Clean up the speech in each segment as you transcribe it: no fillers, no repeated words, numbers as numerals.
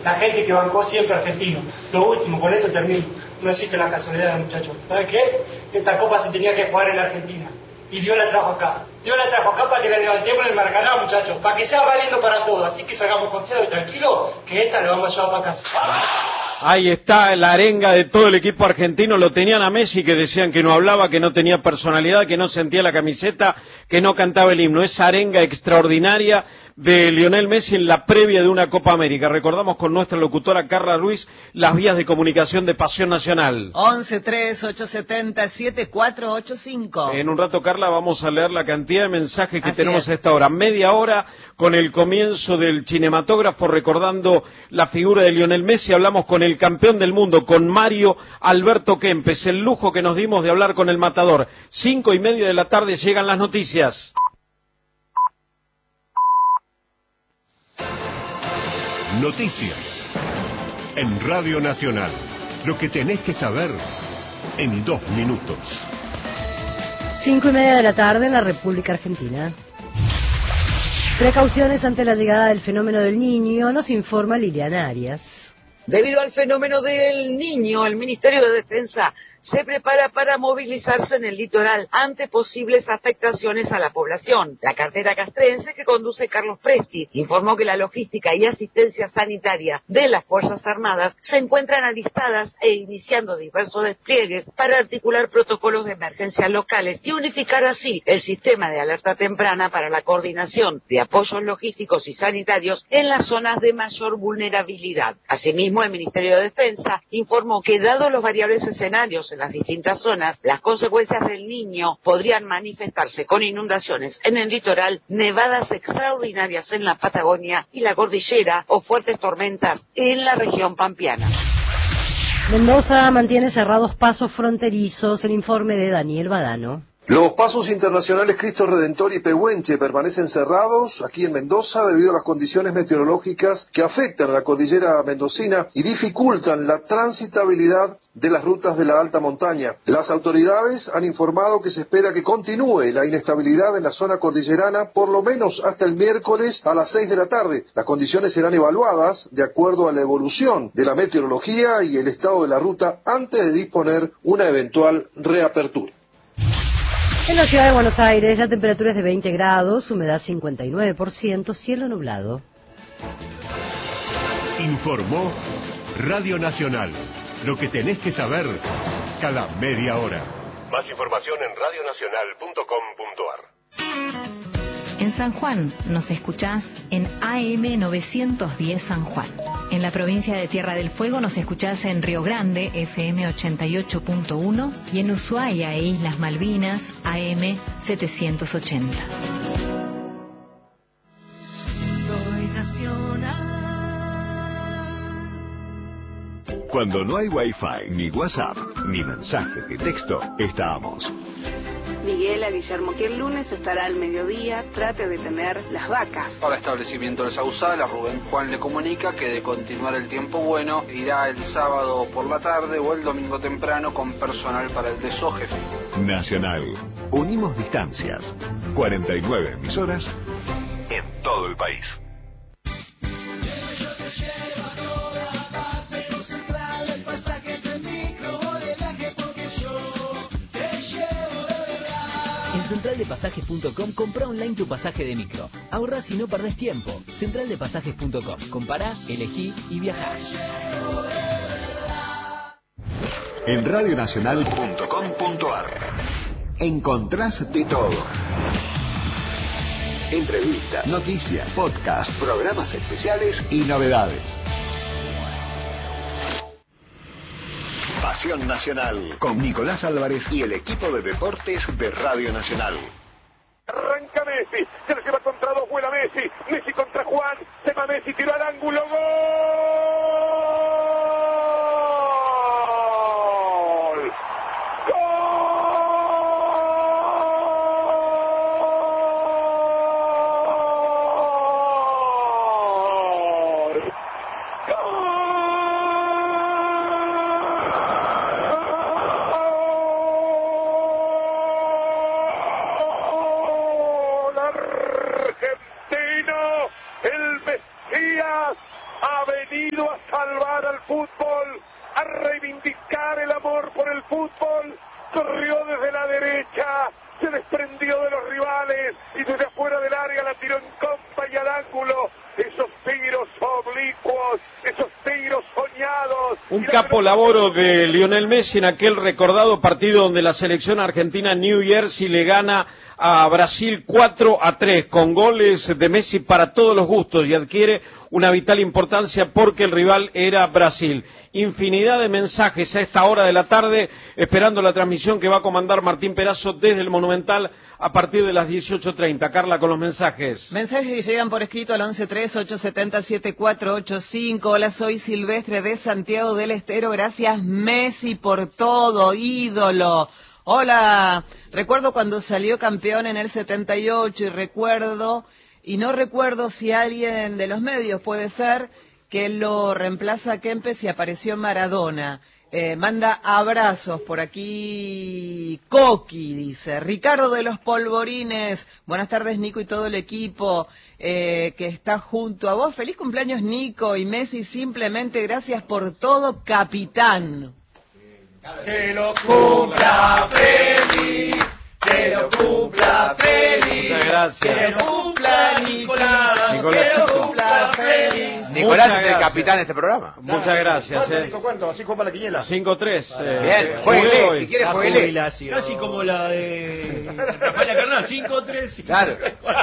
la gente que bancó siempre Argentino. Lo último, con esto termino, no existe la casualidad, muchachos. ¿Saben qué? Esta copa se tenía que jugar en la Argentina. Y Dios la trajo acá. Dios la trajo acá para que la levantemos en el Maracaná, muchachos. Para que sea valiendo para todos. Así que salgamos confiados y tranquilos, que esta la vamos a llevar para casa. Ahí está la arenga de todo el equipo argentino. Lo tenían a Messi, que decían que no hablaba, que no tenía personalidad, que no sentía la camiseta, que no cantaba el himno. Esa arenga extraordinaria de Lionel Messi en la previa de una Copa América. Recordamos con nuestra locutora Carla Ruiz las vías de comunicación de Pasión Nacional. 11-3-870-7485. En un rato, Carla, vamos a leer la cantidad de mensajes que tenemos a esta hora. Media hora con el comienzo del cinematógrafo, recordando la figura de Lionel Messi. Hablamos con el campeón del mundo, con Mario Alberto Kempes. El lujo que nos dimos de hablar con el matador. 5:30 de la tarde llegan las noticias. Noticias en Radio Nacional. Lo que tenés que saber en 2 minutos. 5:30 de la tarde en la República Argentina. Precauciones ante la llegada del fenómeno del Niño, nos informa Liliana Arias. Debido al fenómeno del Niño, el Ministerio de Defensa se prepara para movilizarse en el litoral ante posibles afectaciones a la población. La cartera castrense que conduce Carlos Presti informó que la logística y asistencia sanitaria de las Fuerzas Armadas se encuentran alistadas e iniciando diversos despliegues para articular protocolos de emergencia locales y unificar así el sistema de alerta temprana para la coordinación de apoyos logísticos y sanitarios en las zonas de mayor vulnerabilidad. Asimismo, el Ministerio de Defensa informó que, dado los variables escenarios en las distintas zonas, las consecuencias del Niño podrían manifestarse con inundaciones en el litoral, nevadas extraordinarias en la Patagonia y la cordillera o fuertes tormentas en la región pampeana. Mendoza mantiene cerrados pasos fronterizos, el informe de Daniel Badano. Los pasos internacionales Cristo Redentor y Pehuenche permanecen cerrados aquí en Mendoza debido a las condiciones meteorológicas que afectan a la cordillera mendocina y dificultan la transitabilidad de las rutas de la alta montaña. Las autoridades han informado que se espera que continúe la inestabilidad en la zona cordillerana por lo menos hasta el miércoles a las 6 de la tarde. Las condiciones serán evaluadas de acuerdo a la evolución de la meteorología y el estado de la ruta antes de disponer una eventual reapertura. En la ciudad de Buenos Aires la temperatura es de 20 grados, humedad 59%, cielo nublado. Informó Radio Nacional. Lo que tenés que saber cada media hora. Más información en radionacional.com.ar. En San Juan nos escuchás en AM 910 San Juan. En la provincia de Tierra del Fuego nos escuchás en Río Grande, FM 88.1, y en Ushuaia e Islas Malvinas, AM 780. Soy nacional. Cuando no hay Wi-Fi, ni WhatsApp, ni mensajes de texto, estamos. Miguel a Guillermo que el lunes estará al mediodía, trate de tener las vacas. Para establecimiento de Sausala, Rubén Juan le comunica que de continuar el tiempo bueno, irá el sábado por la tarde o el domingo temprano con personal para el desoje. Nacional. Unimos distancias. 49 emisoras en todo el país. En centraldepasajes.com compra online tu pasaje de micro. Ahorrás y no perdés tiempo. Centraldepasajes.com. Compará, elegí y viajá. En radionacional.com.ar encontrás de todo. Entrevistas, noticias, podcasts, programas especiales y novedades. Pasión Nacional, con Nicolás Álvarez y el equipo de deportes de Radio Nacional. Arranca Messi, se lo lleva contra dos, vuela Messi, Messi contra Juan, se va Messi, tiró al ángulo, ¡gol! venido a salvar al fútbol, a reivindicar el amor por el fútbol, corrió desde la derecha, se desprendió de los rivales y desde afuera del área la tiró en compa y al ángulo. Esos tiros oblicuos, esos tiros soñados. Un capolaboro de Lionel Messi en aquel recordado partido donde la selección argentina New Jersey le gana a Brasil 4-3 con goles de Messi para todos los gustos y adquiere una vital importancia porque el rival era Brasil. Infinidad de mensajes a esta hora de la tarde esperando la transmisión que va a comandar Martín Perazo desde el Monumental a partir de las 18:30. Carla, con los mensajes. Mensajes que llegan por escrito al 1138707485. Hola, soy Silvestre de Santiago del Estero. Gracias, Messi, por todo, ídolo. Hola, recuerdo cuando salió campeón en el 78 y no recuerdo si alguien de los medios puede ser que lo reemplaza a Kempes y apareció Maradona. Manda abrazos por aquí. Coqui dice, Ricardo de los Polvorines, buenas tardes Nico y todo el equipo que está junto a vos. Feliz cumpleaños Nico y Messi, simplemente gracias por todo, capitán. Que lo cumpla feliz, que lo cumpla feliz. Muchas gracias. Que lo cumpla Nicolás, que lo cumpla feliz. Nicolás es el capitán de este programa. Muchas gracias. ¿Cuánto? Así juega la quiniela. 5-3. Bien, jueguele, si quiere jueguele. Casi como la de Rafael Carnal, 5-3. Claro.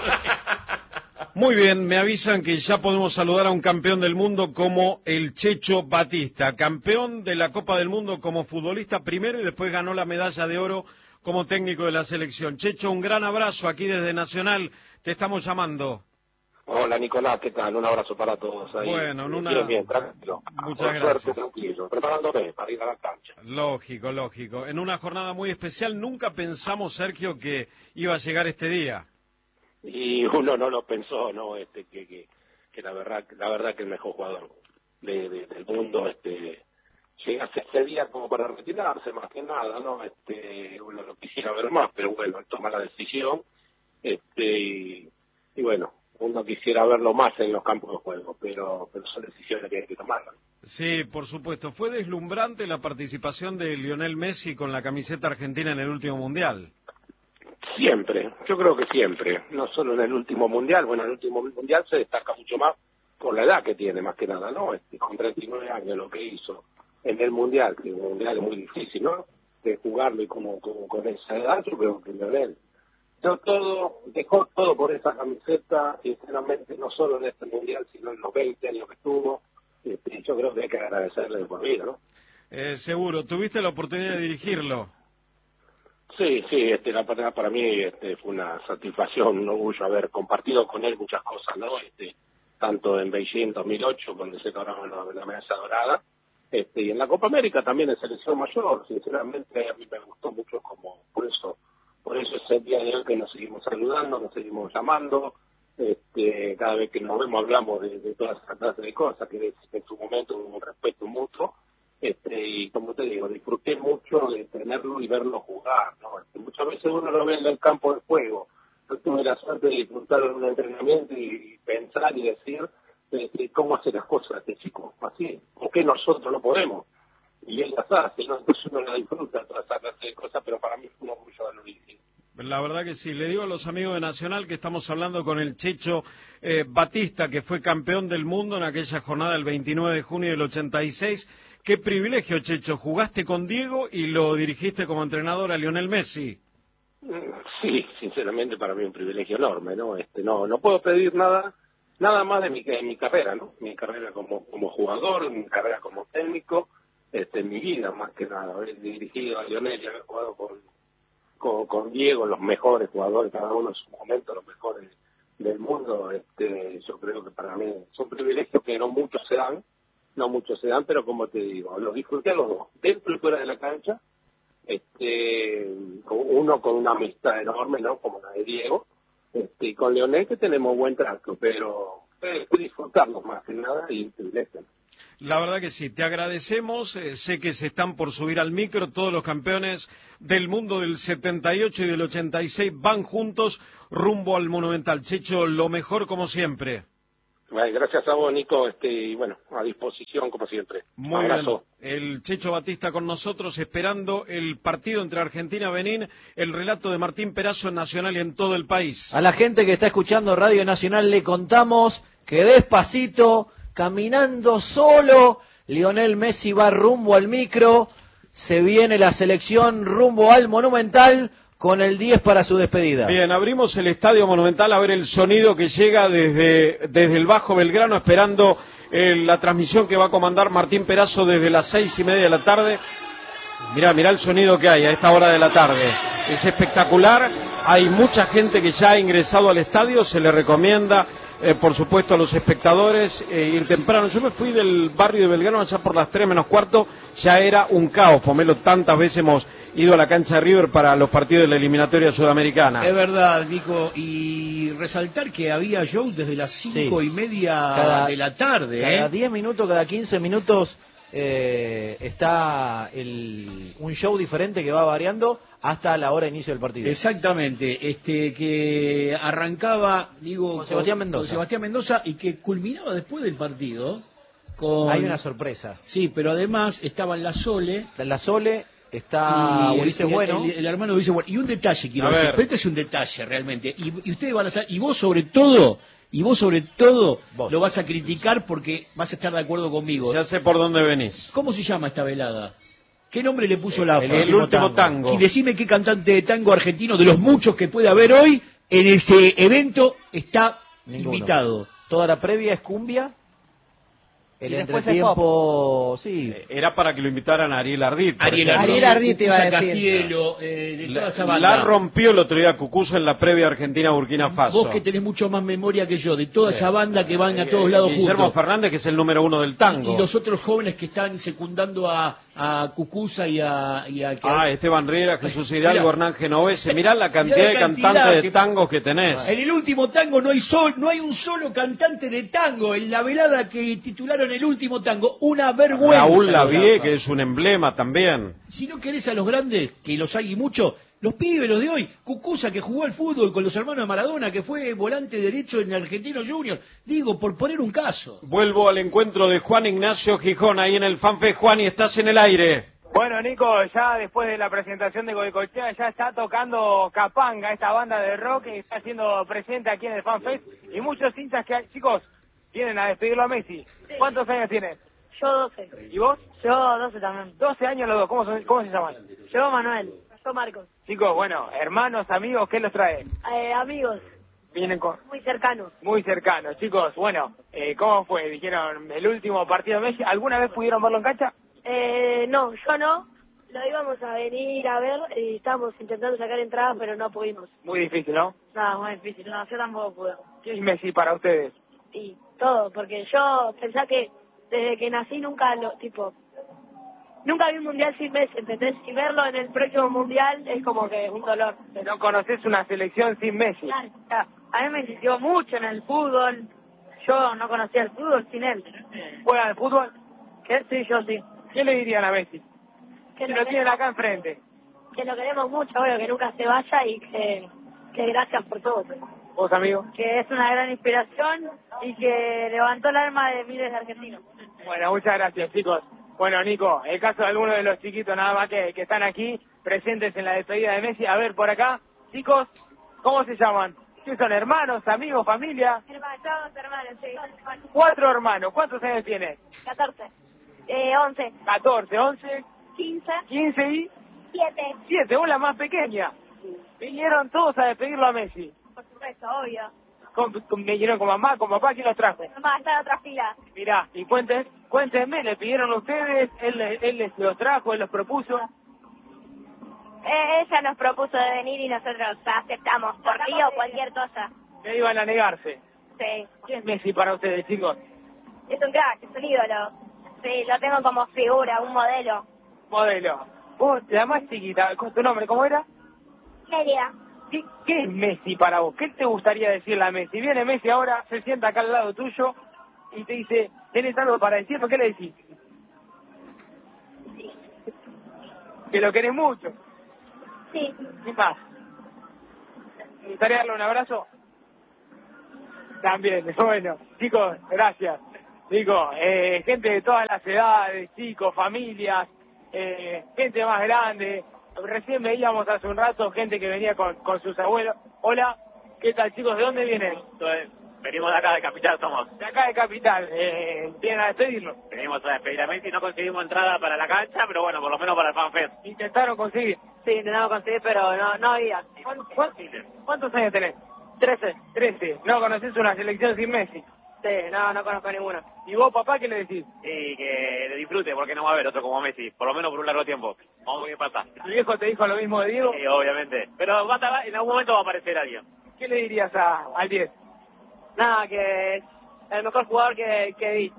Muy bien, me avisan que ya podemos saludar a un campeón del mundo como el Checho Batista, campeón de la Copa del Mundo como futbolista primero y después ganó la medalla de oro como técnico de la selección. Checho, un gran abrazo aquí desde Nacional, te estamos llamando. Hola Nicolás, ¿qué tal? Un abrazo para todos ahí. Bueno, en una... Bien, tranquilo. Muchas gracias. Suerte, tranquilo, preparándome para ir a la cancha. Lógico. En una jornada muy especial, nunca pensamos, Sergio, que iba a llegar este día. Y uno no lo pensó, ¿no? Que la verdad que el mejor jugador del mundo, llega ese día como para retirarse, más que nada, ¿no? Uno lo quisiera ver más, pero bueno, él toma la decisión, y bueno, uno quisiera verlo más en los campos de juego, pero son decisiones que hay que tomarlas. Sí, por supuesto. Fue deslumbrante la participación de Lionel Messi con la camiseta argentina en el último Mundial. Siempre, yo creo que siempre, no solo en el último Mundial, bueno, en el último Mundial se destaca mucho más por la edad que tiene, más que nada, ¿no? Con 39 años lo que hizo en el Mundial, que un Mundial es muy difícil, ¿no? De jugarlo y como con esa edad, yo creo que Lionel dejó todo por esa camiseta, sinceramente, no solo en este Mundial, sino en los 20 años que estuvo, yo creo que hay que agradecerle de por vida, ¿no? Seguro, ¿tuviste la oportunidad de dirigirlo? Sí, la verdad para mí fue una satisfacción, un orgullo haber compartido con él muchas cosas, ¿no? Tanto en Beijing 2008, donde se lograron la medalla dorada, y en la Copa América también en selección mayor. Sinceramente a mí me gustó mucho por eso es el día de hoy que nos seguimos saludando, nos seguimos llamando, cada vez que nos vemos hablamos de todas esas clases de cosas, que en su momento hubo un respeto mutuo. Y como te digo, disfruté mucho de tenerlo y verlo jugar, ¿no? Muchas veces uno lo ve en el campo de juego. Yo tuve la suerte de disfrutar en un entrenamiento y pensar y decir cómo hace las cosas este chico, así, ¿por qué nosotros no podemos? Y él las hace, ¿no? Entonces uno la disfruta toda esa clase de cosas, pero para mí fue un orgullo verlo dirigir. La verdad que sí. Le digo a los amigos de Nacional que estamos hablando con el Checho Batista, que fue campeón del mundo en aquella jornada del 29 de junio del 86. Qué privilegio, Checho. Jugaste con Diego y lo dirigiste como entrenador a Lionel Messi. Sí, sinceramente para mí un privilegio enorme, ¿no? No puedo pedir nada más de mi carrera, ¿no? Mi carrera como jugador, mi carrera como técnico, mi vida más que nada. Haber dirigido a Lionel y haber jugado con Diego, los mejores jugadores, cada uno en su momento, los mejores del mundo, yo creo que para mí es un privilegio que no muchos se dan, pero como te digo, los disfruté a los dos, dentro y fuera de la cancha, uno con una amistad enorme, ¿no? Como la de Diego, y con Lionel que tenemos buen trato, pero disfrutarlos más que nada y un privilegio. La verdad que sí, te agradecemos, sé que se están por subir al micro, todos los campeones del mundo del 78 y del 86 van juntos rumbo al Monumental. Checho, lo mejor como siempre. Bueno, gracias a vos, Nico, y bueno, a disposición como siempre. Muy Abrazo. bien. El Checho Batista con nosotros esperando el partido entre Argentina y Benín, el relato de Martín Perazo en Nacional y en todo el país. A la gente que está escuchando Radio Nacional le contamos que despacito, caminando solo, Lionel Messi va rumbo al micro, se viene la selección rumbo al Monumental con el 10 para su despedida. Bien, abrimos el Estadio Monumental a ver el sonido que llega desde el Bajo Belgrano, esperando la transmisión que va a comandar Martín Perazo desde las 6:30 de la tarde. Mirá el sonido que hay a esta hora de la tarde. Es espectacular, hay mucha gente que ya ha ingresado al estadio, se le recomienda, por supuesto, a los espectadores ir temprano. Yo me fui del barrio de Belgrano allá por las 3 menos cuarto, ya era un caos, Pomelo, tantas veces hemos ido a la cancha de River para los partidos de la eliminatoria sudamericana. Es verdad, Nico, y resaltar que había show desde las 5:30 de la tarde. Cada 10 minutos, cada 15 minutos está un show diferente que va variando hasta la hora de inicio del partido. Exactamente, que arrancaba, con Sebastián Mendoza y que culminaba después del partido con... Hay una sorpresa. Sí, pero además estaban La Sole, está Ulises Bueno, el hermano de Ulises Bueno, y un detalle quiero decir, pero este es un detalle realmente, y ustedes van a saber, y vos sobre todo lo vas a criticar porque vas a estar de acuerdo conmigo. Ya sé por dónde venís. ¿Cómo se llama esta velada? ¿Qué nombre le puso la AFA? El último tango. Y decime qué cantante de tango argentino, de los muchos que puede haber hoy, en ese evento está invitado. Toda la previa es cumbia. El entretiempo, sí. Era para que lo invitaran a Ariel Ardit. Ariel Ardit iba a decir. Castielo, de toda esa banda. La rompió el otro día Cucuza en la previa Argentina-Burkina Faso. Vos que tenés mucho más memoria que yo, de toda esa banda que van a todos lados juntos. Guillermo Fernández, que es el número 1 del tango. Y los otros jóvenes que están secundando a Cucuza y a Esteban Riera, Jesús Hidalgo, Hernán Genovese. Mirá la cantidad de cantantes de tangos que tenés. En el último tango no hay un solo cantante de tango. En la velada que titularon El último tango, una vergüenza. Raúl Lavie, que es un emblema también. Si no querés a los grandes, que los hay mucho, los pibes, los de hoy, Cucuza, que jugó al fútbol con los hermanos de Maradona, que fue volante derecho en Argentino Junior, digo, por poner un caso. Vuelvo al encuentro de Juan Ignacio Gijón, ahí en el FanFest. Juan, y estás en el aire. Bueno, Nico, ya después de la presentación de Goicoechea, ya está tocando Capanga, esta banda de rock que está siendo presente aquí en el FanFest, y muchos hinchas que hay. Chicos, vienen a despedirlo a Messi. Sí. ¿Cuántos años tienes? Yo 12. ¿Y vos? Yo 12 también. 12 años los dos. ¿Cómo se llaman? Yo Manuel. Yo Marcos. Chicos, bueno, hermanos, amigos, ¿qué los trae? Amigos. Vienen con... Muy cercanos. Muy cercanos. Chicos, bueno, ¿cómo fue? Dijeron, el último partido de Messi. ¿Alguna vez pudieron verlo en cancha? No, yo no. Lo íbamos a venir a ver y estábamos intentando sacar entradas, pero no pudimos. Muy difícil, ¿no? No, muy difícil. No, yo tampoco pude. ¿Qué es Messi para ustedes? Y todo, porque yo pensaba que desde que nací nunca vi un mundial sin Messi, ¿entendés? Y verlo en el próximo mundial es como que un dolor. ¿No conoces una selección sin Messi? Claro, a mí me insistió mucho en el fútbol. Yo no conocía el fútbol sin él. ¿Juega al fútbol? ¿Qué? Sí, yo sí. ¿Qué le dirían a Messi? Que lo tienen acá enfrente. Que lo queremos mucho, bueno, que nunca se vaya y que gracias por todo. ¿Vos, amigo? Que es una gran inspiración y que levantó el alma de miles de argentinos. Bueno, muchas gracias, chicos. Bueno, Nico, el caso de algunos de los chiquitos nada más que están aquí, presentes en la despedida de Messi. A ver, por acá, chicos, ¿cómo se llaman? ¿Qué son, hermanos, amigos, familia? Somos hermanos, sí. 4 hermanos. ¿Cuántos años tienes? 14. 11. 14, 11. 15. 15 y... 7. 7, vos la más pequeña. Vinieron todos a despedirlo a Messi. Por supuesto, obvio. Vinieron con mamá, con papá, ¿quién los trajo? Mamá, está en otra fila. Mirá, y cuéntenme, ¿le pidieron a ustedes? ¿Él les los trajo, él los propuso? Ella nos propuso de venir y nosotros aceptamos, por ti o cualquier cosa. ¿Qué iban a negarse? Sí. ¿Qué es Messi para ustedes, chicos? Es un crack, es un ídolo. Sí, lo tengo como figura, un modelo. Modelo. Vos, la más chiquita, ¿tu nombre cómo era? Media. ¿Qué es Messi para vos? ¿Qué te gustaría decirle a Messi? Viene Messi ahora, se sienta acá al lado tuyo y te dice, ¿tenés algo para decirme? ¿Qué le decís? Sí. Que lo querés mucho. Sí. ¿Qué más? ¿Te gustaría darle un abrazo? También, bueno, chicos, gracias. Digo, gente de todas las edades, chicos, familias, gente más grande. Recién veíamos hace un rato gente que venía con sus abuelos. Hola, ¿qué tal, chicos? ¿De dónde vienen? Venimos de acá de Capital, somos. De acá de Capital. ¿Vienen a despedirlo? Venimos a despedir a Messi, no conseguimos entrada para la cancha, pero bueno, por lo menos para el FanFest. ¿Intentaron conseguir? Sí, intentamos conseguir, pero no había. ¿Cuántos años tenés? 13. ¿No conoces una selección sin Messi? Sí, no conozco ninguno. ¿Y vos, papá, qué le decís? Sí, que disfrute, porque no va a haber otro como Messi, por lo menos por un largo tiempo. Vamos a ver qué pasa. ¿Tu viejo te dijo lo mismo de Diego? Sí, obviamente. Pero en algún momento va a aparecer alguien. ¿Qué le dirías al 10? Nada, que es el mejor jugador que vi.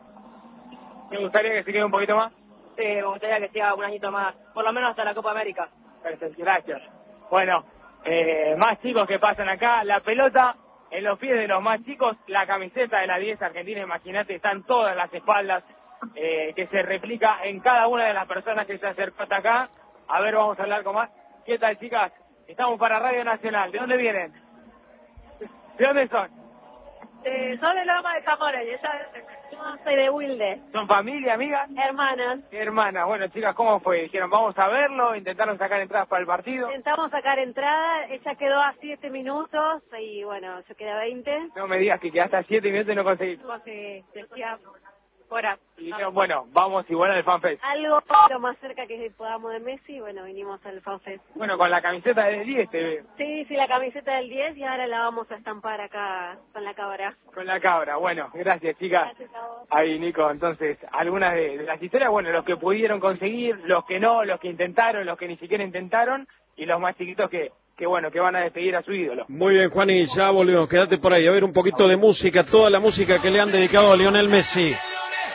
¿Te gustaría que se quede un poquito más? Sí, me gustaría que siga un añito más, por lo menos hasta la Copa América. Perfecto, gracias. Bueno, más chicos que pasan acá, la pelota en los pies de los más chicos, la camiseta de la 10 Argentina, imagínate, están todas las espaldas, que se replica en cada una de las personas que se acercó hasta acá. A ver, vamos a hablar con más. ¿Qué tal, chicas? Estamos para Radio Nacional. ¿De dónde vienen? ¿De dónde son? Son de Loma de Zamora, yo soy de Wilde. ¿Son familia, amigas? Hermanas. Hermanas. Bueno, chicas, ¿cómo fue? Dijeron, vamos a verlo, intentaron sacar entradas para el partido. Intentamos sacar entrada, ella quedó a 7 minutos y bueno, yo quedé a 20. No me digas que quedaste a 7 minutos y no conseguí. No sé, decía fuera. Y dijeron, bueno, vamos igual al FanFest. Algo lo más cerca que podamos de Messi, bueno, vinimos al FanFest. Bueno, con la camiseta del 10 te veo. Sí, la camiseta del 10 y ahora la vamos a estampar acá con la cabra. Con la cabra, bueno, gracias, chicas. Gracias a vos. Ahí, Nico, entonces, algunas de las historias, bueno, los que pudieron conseguir, los que no, los que intentaron, los que ni siquiera intentaron, y los más chiquitos que bueno, que van a despedir a su ídolo. Muy bien, Juan, y ya volvemos, quédate por ahí, a ver un poquito de música, toda la música que le han dedicado a Lionel Messi.